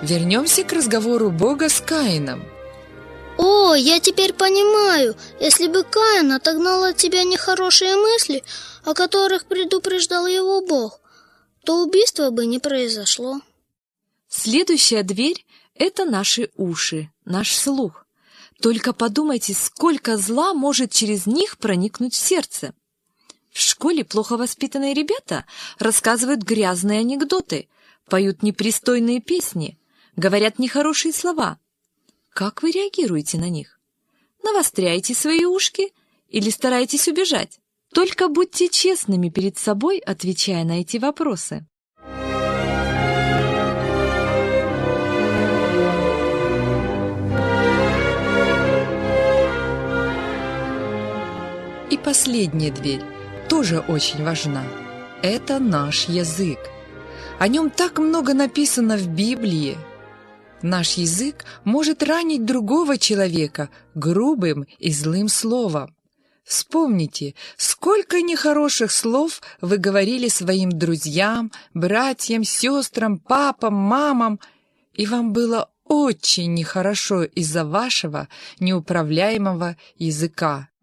Вернемся к разговору Бога с Каином. О, я теперь понимаю, если бы Каин отогнал от тебя нехорошие мысли, о которых предупреждал его Бог, то убийства бы не произошло. Следующая дверь — это наши уши, наш слух. Только подумайте, сколько зла может через них проникнуть в сердце. В школе плохо воспитанные ребята рассказывают грязные анекдоты, поют непристойные песни, говорят нехорошие слова. Как вы реагируете на них? Навостряете свои ушки или стараетесь убежать? Только будьте честными перед собой, отвечая на эти вопросы. И последняя дверь тоже очень важна. Это наш язык. О нем так много написано в Библии. Наш язык может ранить другого человека грубым и злым словом. Вспомните, сколько нехороших слов вы говорили своим друзьям, братьям, сестрам, папам, мамам, и вам было очень нехорошо из-за вашего неуправляемого языка.